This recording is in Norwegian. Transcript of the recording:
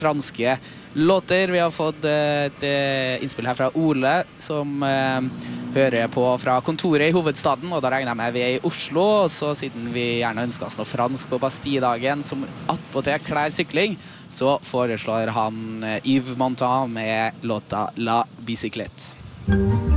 franske låter. Vi har fått et innspill her fra Ole, som hører på fra kontoret i hovedstaden, og da regner jeg med vi er i Oslo, og så siden vi gjerne ønsker oss noe fransk på Bastilledagen, som attpåtil klær sykling, så foreslår han Yves Montand med låta La Bicyclette.